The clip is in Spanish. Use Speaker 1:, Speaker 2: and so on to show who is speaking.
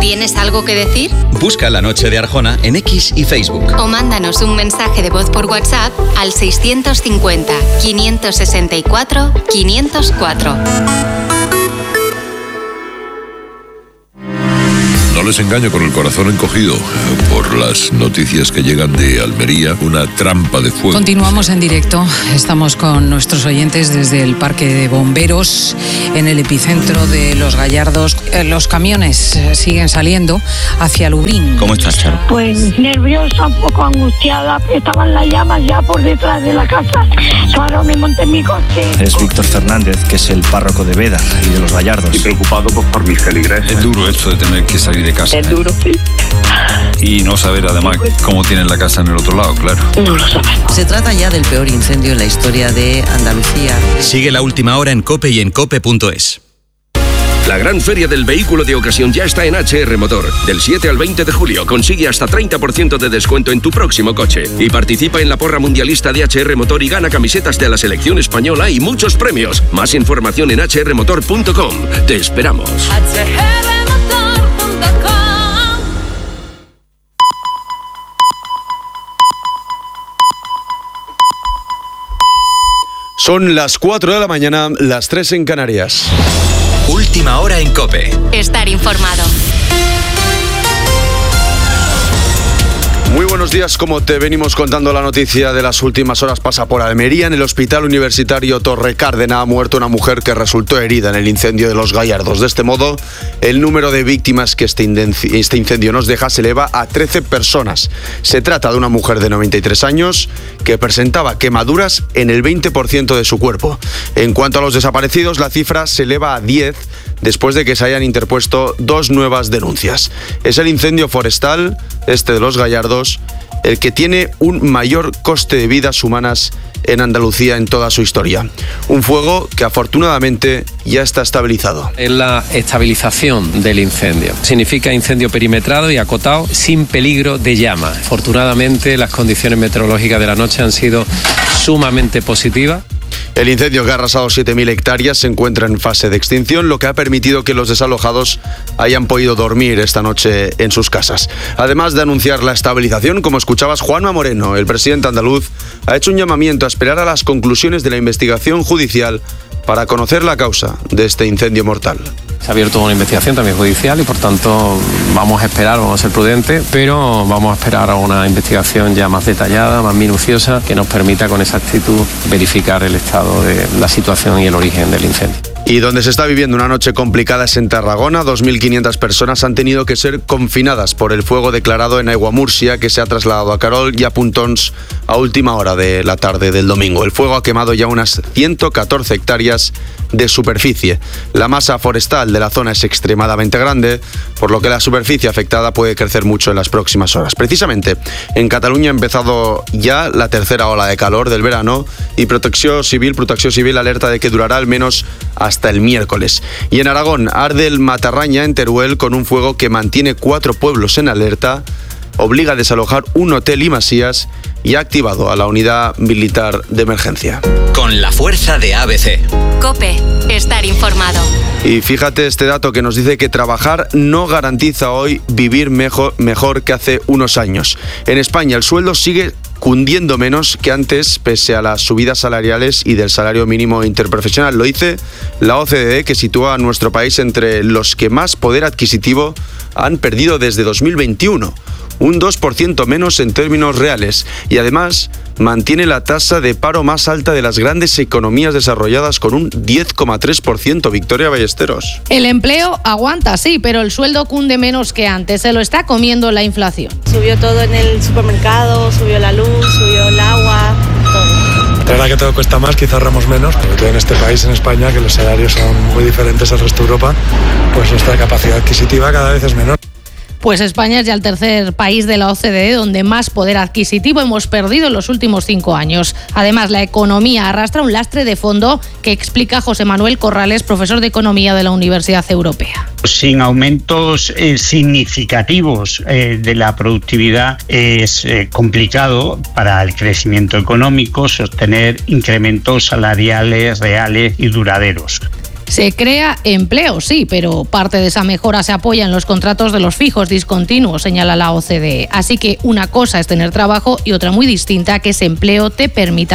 Speaker 1: ¿Tienes algo que decir?
Speaker 2: Busca La Noche de Arjona en X y Facebook.
Speaker 1: O mándanos un mensaje de voz por WhatsApp al 650 564 504.
Speaker 3: No les engaño con el corazón encogido por las noticias que llegan de Almería, una trampa de fuego.
Speaker 4: Continuamos en directo, estamos con nuestros oyentes desde el Parque de Bomberos, en el epicentro de Los Gallardos. Los camiones siguen saliendo hacia Lurín.
Speaker 2: ¿Cómo estás, Charo?
Speaker 5: Pues nerviosa, un poco angustiada, estaban las llamas ya por detrás de la casa. Ahora me monté en mi coche.
Speaker 6: Es Víctor Fernández, que es el párroco de Veda y de Los Gallardos.
Speaker 7: Y preocupado por mis feligreses.
Speaker 8: Es duro esto de tener que salir de casa.
Speaker 5: Es duro, sí.
Speaker 8: Y no saber además cómo tienen la casa en el otro lado, claro.
Speaker 5: No lo sabemos.
Speaker 9: Se trata ya del peor incendio en la historia de Andalucía.
Speaker 2: Sigue La Última Hora en COPE y en cope.es.
Speaker 10: La gran feria del vehículo de ocasión ya está en HR Motor. Del 7 al 20 de julio consigue hasta 30% de descuento en tu próximo coche. Y participa en la porra mundialista de HR Motor y gana camisetas de la selección española y muchos premios. Más información en hrmotor.com. Te esperamos.
Speaker 11: Son las 4 de la mañana, las 3 en Canarias.
Speaker 2: Última Hora en COPE.
Speaker 1: Estar informado.
Speaker 11: Muy buenos días, como te venimos contando, la noticia de las últimas horas pasa por Almería. En el Hospital Universitario Torre Cárdena ha muerto una mujer que resultó herida en el incendio de Los Gallardos. De este modo, el número de víctimas que este incendio nos deja se eleva a 13 personas. Se trata de una mujer de 93 años que presentaba quemaduras en el 20% de su cuerpo. En cuanto a los desaparecidos, la cifra se eleva a 10 después de que se hayan interpuesto 2 nuevas denuncias. Es el incendio forestal, este de Los Gallardos, el que tiene un mayor coste de vidas humanas en Andalucía en toda su historia. Un fuego que afortunadamente ya está estabilizado.
Speaker 12: Es la estabilización del incendio. Significa incendio perimetrado y acotado sin peligro de llama. Afortunadamente las condiciones meteorológicas de la noche han sido sumamente positivas.
Speaker 11: El incendio, que ha arrasado 7.000 hectáreas, se encuentra en fase de extinción, lo que ha permitido que los desalojados hayan podido dormir esta noche en sus casas. Además de anunciar la estabilización, como escuchabas, Juanma Moreno, el presidente andaluz, ha hecho un llamamiento a esperar a las conclusiones de la investigación judicial para conocer la causa de este incendio mortal.
Speaker 12: Se ha abierto una investigación también judicial y por tanto vamos a esperar, vamos a ser prudentes, pero vamos a esperar a una investigación ya más detallada, más minuciosa, que nos permita con exactitud verificar el estado de la situación y el origen del incendio.
Speaker 11: Y donde se está viviendo una noche complicada es en Tarragona. 2.500 personas han tenido que ser confinadas por el fuego declarado en Aiguamurcia, que se ha trasladado a Carol y a Puntons a última hora de la tarde del domingo. El fuego ha quemado ya unas 114 hectáreas de superficie. La masa forestal de la zona es extremadamente grande, por lo que la superficie afectada puede crecer mucho en las próximas horas. Precisamente, en Cataluña ha empezado ya la tercera ola de calor del verano y Protecció Civil alerta de que durará al menos hasta el miércoles. Y en Aragón arde el Matarraña, en Teruel, con un fuego que mantiene 4 pueblos en alerta, obliga a desalojar un hotel y masías y ha activado a la unidad militar de emergencia.
Speaker 2: Con la fuerza de ABC.
Speaker 1: COPE. Estar informado.
Speaker 11: Y fíjate este dato que nos dice que trabajar no garantiza hoy vivir mejor que hace unos años. En España el sueldo sigue cundiendo menos que antes, pese a las subidas salariales y del salario mínimo interprofesional. Lo dice la OCDE, que sitúa a nuestro país entre los que más poder adquisitivo han perdido desde 2021. Un 2% menos en términos reales, y además mantiene la tasa de paro más alta de las grandes economías desarrolladas, con un 10,3%. Victoria Ballesteros.
Speaker 13: El empleo aguanta, sí, pero el sueldo cunde menos que antes. Se lo está comiendo la inflación.
Speaker 14: Subió todo en el supermercado, subió la luz, subió el agua, todo.
Speaker 15: La verdad que todo cuesta más, quizá ahorramos menos, pero todo en este país, en España, que los salarios son muy diferentes al resto de Europa, pues nuestra capacidad adquisitiva cada vez es menor.
Speaker 13: Pues España es ya el tercer país de la OCDE donde más poder adquisitivo hemos perdido en los últimos 5 años. Además, la economía arrastra un lastre de fondo que explica José Manuel Corrales, profesor de Economía de la Universidad Europea.
Speaker 16: Sin aumentos significativos de la productividad es complicado para el crecimiento económico sostener incrementos salariales reales y duraderos.
Speaker 13: Se crea empleo, sí, pero parte de esa mejora se apoya en los contratos de los fijos discontinuos, señala la OCDE. Así que una cosa es tener trabajo y otra muy distinta, que ese empleo te permita